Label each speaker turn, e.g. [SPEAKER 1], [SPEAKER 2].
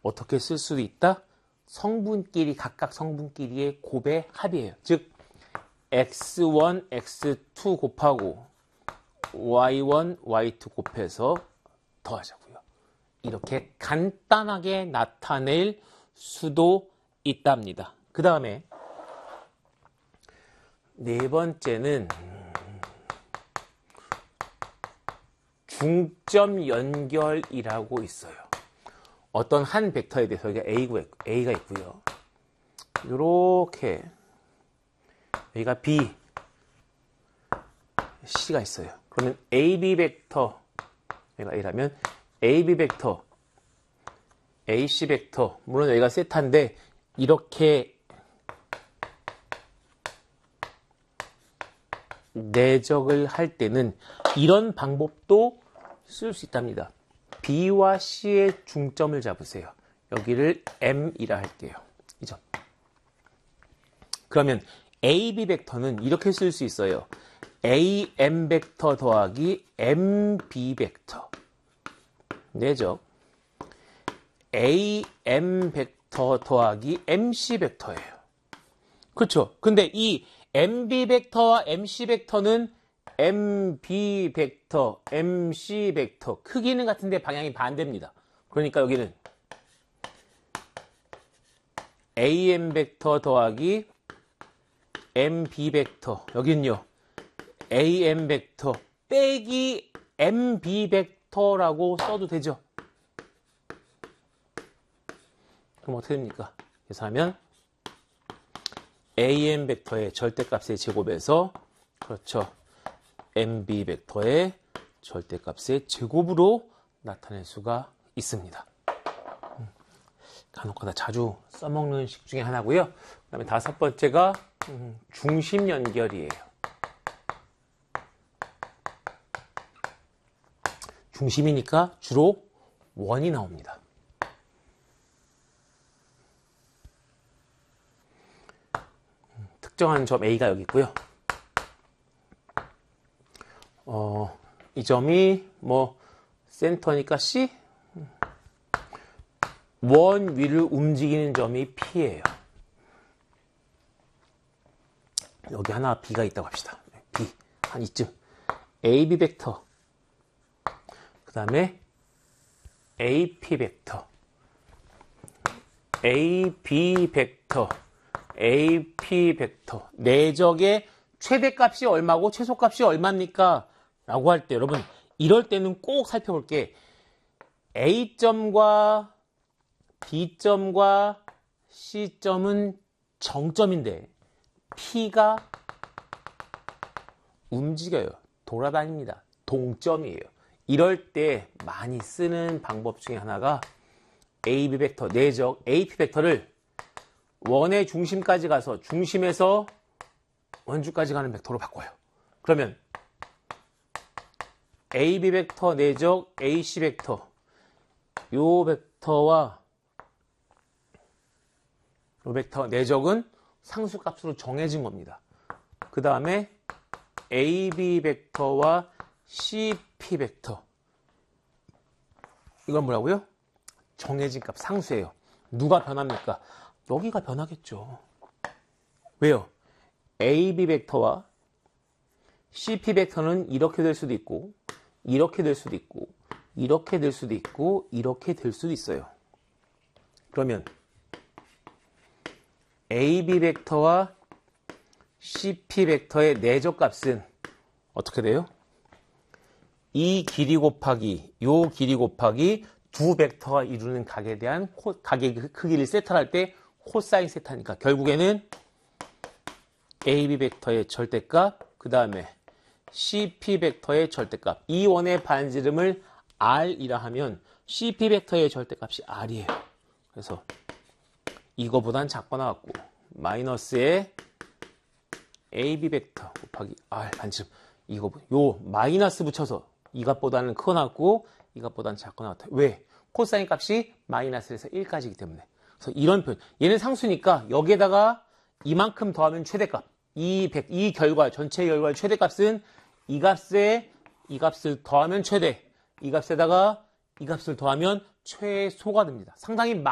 [SPEAKER 1] 어떻게 쓸 수도 있다? 성분끼리, 각각 성분끼리의 곱의 합이에요. 즉 x1, x2 곱하고 y1, y2 곱해서 더하자고요. 이렇게 간단하게 나타낼 수도 있답니다. 그 다음에 네 번째는 중점 연결이라고 있어요. 어떤 한 벡터에 대해서 여기가 A가 있고요. 이렇게 여기가 B, C가 있어요. 그러면 AB 벡터, 여기가 A라면 AB 벡터, AC 벡터, 물론 여기가 세타인데 이렇게 내적을 할 때는 이런 방법도 쓸 수 있답니다. B와 C의 중점을 잡으세요. 여기를 M이라 할게요. 이 점. 그러면 AB 벡터는 이렇게 쓸 수 있어요. AM 벡터 더하기 MB 벡터. 내적. AM 벡터 더하기 MC 벡터예요. 그렇죠? 근데 이 MB 벡터와 MC 벡터는 MB 벡터, MC 벡터 크기는 같은데 방향이 반대입니다. 그러니까 여기는 AM 벡터 더하기 MB 벡터, 여기는요 AM 벡터 빼기 MB 벡터라고 써도 되죠. 그럼 어떻게 됩니까? 그래서 하면 AM 벡터의 절대값의 제곱에서, 그렇죠, MB 벡터의 절대값의 제곱으로 나타낼 수가 있습니다. 간혹가다 자주 써먹는 식 중에 하나고요. 그 다음에 다섯 번째가 중심 연결이에요. 중심이니까 주로 원이 나옵니다. 특정한 점 A가 여기 있고요. 이 점이 뭐 센터니까 C, 원 위를 움직이는 점이 P예요. 여기 하나 B가 있다고 합시다. B 한 이쯤 AB 벡터, 그 다음에 AP 벡터, AB 벡터, AP 벡터. 내적의 최대값이 얼마고 최소값이 얼마입니까? 라고 할 때 여러분 이럴 때는 꼭 살펴볼 게 A점과 B점과 C점은 정점인데 P가 움직여요. 돌아다닙니다. 동점이에요. 이럴 때 많이 쓰는 방법 중에 하나가 AB 벡터, 내적 AP 벡터를 원의 중심까지 가서 중심에서 원주까지 가는 벡터로 바꿔요. 그러면 AB 벡터 내적 AC 벡터, 요 벡터와 요 벡터 내적은 상수값으로 정해진 겁니다. 그 다음에 AB 벡터와 CP 벡터, 이건 뭐라고요? 정해진 값, 상수예요. 누가 변합니까? 여기가 변하겠죠. 왜요? AB 벡터와 CP 벡터는 이렇게 될 수도 있고, 이렇게 될 수도 있고, 이렇게 될 수도 있고, 이렇게 될 수도 있어요. 그러면 AB 벡터와 CP 벡터의 내적 값은 어떻게 돼요? 이 길이 곱하기 요 길이 곱하기 두 벡터가 이루는 각에 대한 각의 크기를 세타할 때 코사인 세타니까 결국에는 AB 벡터의 절대값, 그 다음에 CP 벡터의 절대값. 이 원의 반지름을 R이라 하면 CP 벡터의 절대값이 R이에요. 그래서 이거보단 작거나 같고 마이너스에 AB 벡터 곱하기 R 반지름, 이거 요 마이너스 붙여서 이것보다는 크거나 같고 이것보다는 작거나 같아요. 왜? 코사인 값이 마이너스에서 1까지이기 때문에. 그래서 이런 표현. 얘는 상수니까 여기에다가 이만큼 더하면 최대값. 이 결과, 전체 결과의 최대값은 이 값을 더하면 최대. 이 값에다가 이 값을 더하면 최소가 됩니다. 상당히